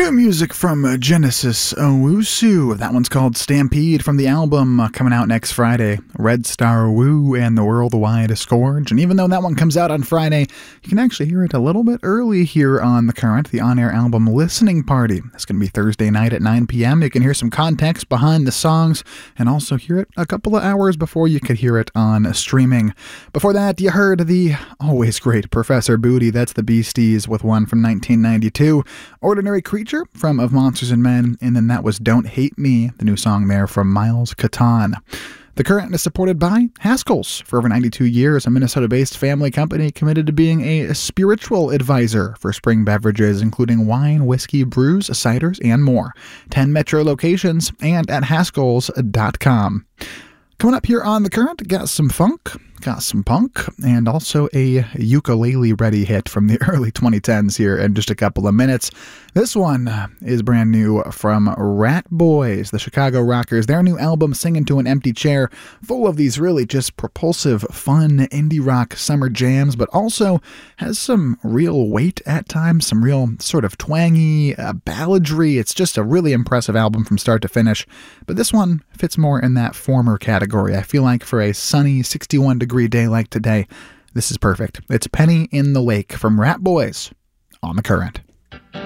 New music from Genesis Owusu. That one's called Stampede from the album coming out next Friday, Red Star Woo and the Worldwide Scourge. And even though that one comes out on Friday, you can actually hear it a little bit early here on The Current, the on-air album listening party. It's going to be Thursday night at 9 p.m. You can hear some context behind the songs and also hear it a couple of hours before you could hear it on streaming. Before that, you heard the always great Professor Booty. That's the Beasties with one from 1992. Ordinary Creature from Of Monsters and Men, and then that was Don't Hate Me, the new song there from Miles Catan. The Current is supported by Haskell's. For over 92 years, a Minnesota-based family company committed to being a spiritual advisor for spring beverages, including wine, whiskey, brews, ciders, and more. 10 metro locations and at Haskells.com. Coming up here on The Current, got some funk, got some punk, and also a ukulele-ready hit from the early 2010s here in just a couple of minutes. This one is brand new from Rat Boys, the Chicago rockers. Their new album, Singing to an Empty Chair, full of these really just propulsive, fun indie rock summer jams, but also has some real weight at times, some real sort of twangy balladry. It's just a really impressive album from start to finish, but this one fits more in that former category. I feel like for a sunny 61-degree day like today, this is perfect. It's Penny in the Lake from Rat Boys on The Current.